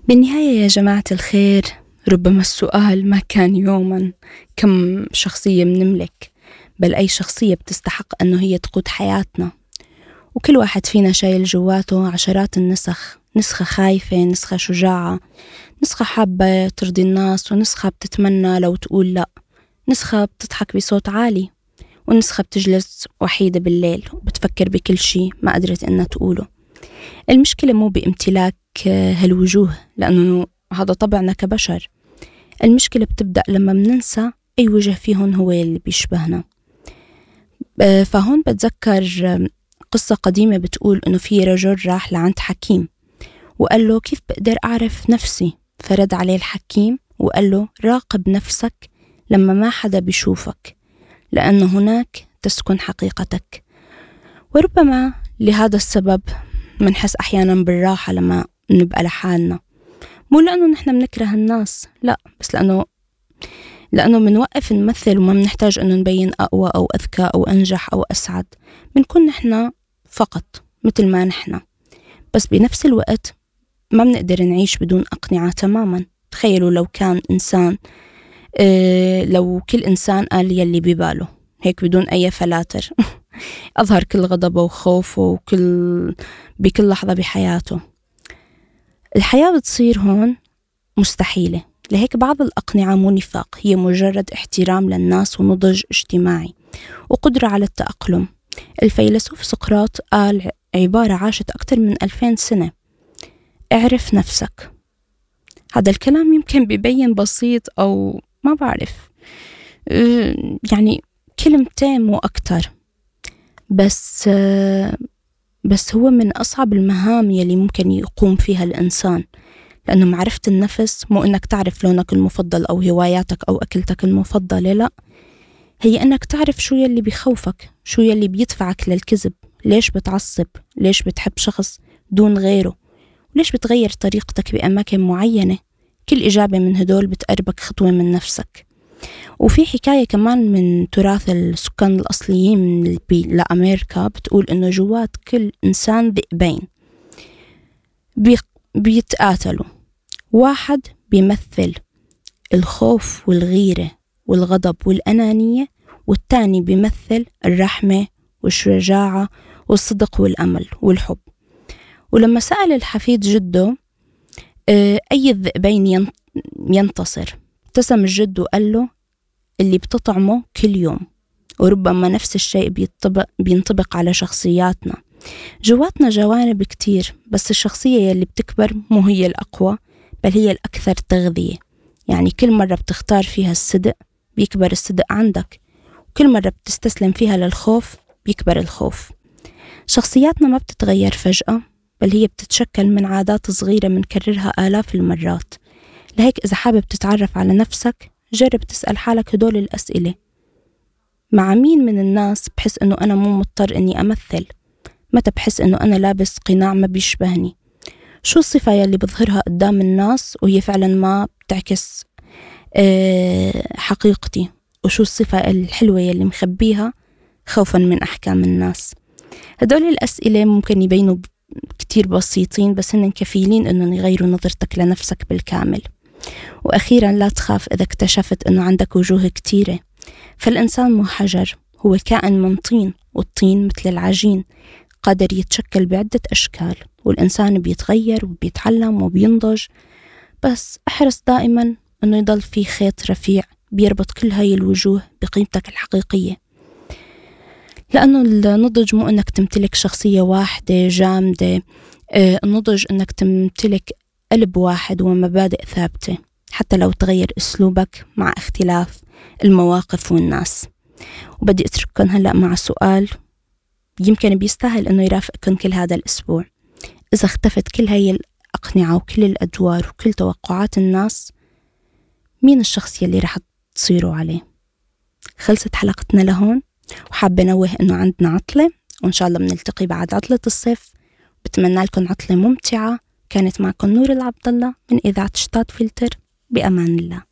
بالنهاية يا جماعة الخير، ربما السؤال ما كان يوما كم شخصية بنملك، بل أي شخصية بتستحق أنه هي تقود حياتنا. وكل واحد فينا شايل جواته عشرات النسخ، نسخة خايفة، نسخة شجاعة، نسخة حابة ترضي الناس، ونسخة بتتمنى لو تقول لأ، نسخة بتضحك بصوت عالي، ونسخة بتجلس وحيدة بالليل وبتفكر بكل شي ما قدرت إنها تقوله. المشكلة مو بامتلاك هالوجوه، لأنه هذا طبعنا كبشر. المشكلة بتبدأ لما مننسى أي وجه فيهن هو اللي بيشبهنا. فهون بتذكر قصة قديمة بتقول إنه في رجل راح لعند حكيم وقال له كيف بقدر أعرف نفسي؟ فرد عليه الحكيم وقال له راقب نفسك لما ما حدا بيشوفك، لأن هناك تسكن حقيقتك. وربما لهذا السبب منحس أحيانا بالراحة لما نبقى لحالنا، مو لأنه نحن منكره الناس، لا، بس لأنه منوقف نمثل وما منحتاج أنه نبين أقوى أو أذكى أو أنجح أو أسعد. منكون نحن فقط مثل ما نحن، بس بنفس الوقت ما بنقدر نعيش بدون أقنعة تماما. تخيلوا لو كان إنسان لو كل إنسان قال يلي بباله هيك بدون أي فلاتر أظهر كل غضبه وخوفه بكل لحظة بحياته، الحياة بتصير هون مستحيلة. لهيك بعض الأقنعة مو نفاق، هي مجرد احترام للناس ونضج اجتماعي وقدرة على التأقلم. الفيلسوف سقراط قال عبارة عاشت أكثر من 2000 سنة: اعرف نفسك. هذا الكلام يمكن بيبين بسيط أو ما بعرف، يعني كلمتين مو أكتر، بس هو من أصعب المهام يلي ممكن يقوم فيها الإنسان. لأنه معرفة النفس مو إنك تعرف لونك المفضل أو هواياتك أو أكلتك المفضلة، لا، هي إنك تعرف شو يلي بيخوفك، شو يلي بيدفعك للكذب، ليش بتعصب، ليش بتحب شخص دون غيره، وليش بتغير طريقتك بأماكن معينة. كل إجابة من هدول بتقربك خطوة من نفسك. وفي حكاية كمان من تراث السكان الأصليين لأمريكا بتقول إنه جوات كل إنسان ذئبين بيتقاتلوا، واحد بيمثل الخوف والغيرة والغضب والأنانية، والتاني بيمثل الرحمة والشجاعة والصدق والأمل والحب. ولما سأل الحفيد جده أي الذئبين ينتصر، ابتسم الجد وقال له اللي بتطعمه كل يوم. وربما نفس الشيء بينطبق على شخصياتنا. جواتنا جوانب كتير، بس الشخصية يلي بتكبر مو هي الأقوى، بل هي الأكثر تغذية. يعني كل مرة بتختار فيها الصدق بيكبر الصدق عندك، وكل مرة بتستسلم فيها للخوف بيكبر الخوف. شخصياتنا ما بتتغير فجأة، بل هي بتتشكل من عادات صغيرة منكررها آلاف المرات. لهيك إذا حابب تتعرف على نفسك، جرب تسأل حالك هدول الأسئلة: مع مين من الناس بحس إنه أنا مو مضطر إني أمثل؟ متى بحس إنه أنا لابس قناع ما بيشبهني؟ شو الصفة يلي بظهرها قدام الناس وهي فعلا ما بتعكس حقيقتي؟ وشو الصفة الحلوة يلي مخبيها خوفا من أحكام الناس؟ هدول الأسئلة ممكن يبينوا كتير بسيطين، بس هن كفيلين إنه يغيروا نظرتك لنفسك بالكامل. وأخيرا لا تخاف إذا اكتشفت إنه عندك وجوه كتيرة، فالإنسان مو حجر، هو كائن من طين، والطين مثل العجين قادر يتشكل بعدة أشكال، والإنسان بيتغير وبيتعلم وبينضج. بس احرص دائما إنه يضل في خيط رفيع بيربط كل هاي الوجوه بقيمتك الحقيقية. لأنه النضج مو إنك تمتلك شخصية واحدة جامدة، النضج إنك تمتلك قلب واحد ومبادئ ثابتة، حتى لو تغير أسلوبك مع اختلاف المواقف والناس. وبدي أترككم هلأ مع سؤال يمكن بيستاهل إنه يرافقكم كل هذا الأسبوع: إذا اختفت كل هاي الأقنعة وكل الأدوار وكل توقعات الناس، مين الشخص يلي رح تصيروا عليه؟ خلصت حلقتنا لهون، وحابة نوه إنه عندنا عطلة، وإن شاء الله بنلتقي بعد عطلة الصيف. بتمنى لكم عطلة ممتعة. كانت معكم نور العبد الله من إذاعة شطات فلتر. بأمان الله.